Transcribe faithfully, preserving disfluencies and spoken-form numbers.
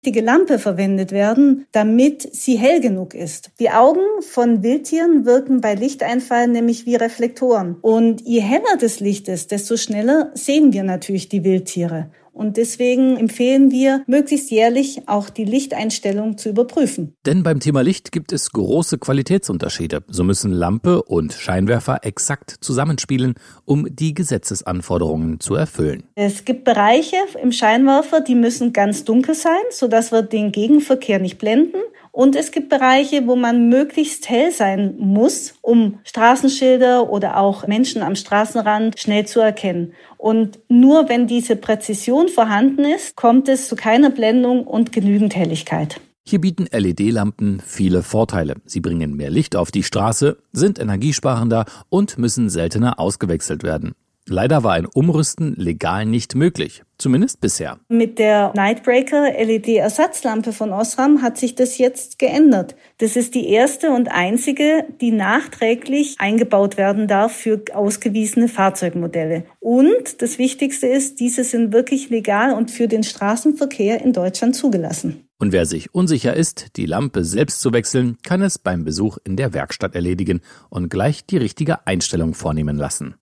richtige Lampe verwendet werden, damit sie hell genug ist. Die Augen von Wildtieren wirken bei Lichteinfall nämlich wie Reflektoren. Und je heller das Licht ist, desto schneller sehen wir natürlich die Wildtiere. Und deswegen empfehlen wir, möglichst jährlich auch die Lichteinstellung zu überprüfen. Denn beim Thema Licht gibt es große Qualitätsunterschiede. So müssen Lampe und Scheinwerfer exakt zusammenspielen, um die Gesetzesanforderungen zu erfüllen. Es gibt Bereiche im Scheinwerfer, die müssen ganz dunkel sein, sodass wir den Gegenverkehr nicht blenden. Und es gibt Bereiche, wo man möglichst hell sein muss, um Straßenschilder oder auch Menschen am Straßenrand schnell zu erkennen. Und nur wenn diese Präzision vorhanden ist, kommt es zu keiner Blendung und genügend Helligkeit. Hier bieten L E D-Lampen viele Vorteile. Sie bringen mehr Licht auf die Straße, sind energiesparender und müssen seltener ausgewechselt werden. Leider war ein Umrüsten legal nicht möglich, zumindest bisher. Mit der Nightbreaker L E D-Ersatzlampe von Osram hat sich das jetzt geändert. Das ist die erste und einzige, die nachträglich eingebaut werden darf für ausgewiesene Fahrzeugmodelle. Und das Wichtigste ist, diese sind wirklich legal und für den Straßenverkehr in Deutschland zugelassen. Und wer sich unsicher ist, die Lampe selbst zu wechseln, kann es beim Besuch in der Werkstatt erledigen und gleich die richtige Einstellung vornehmen lassen.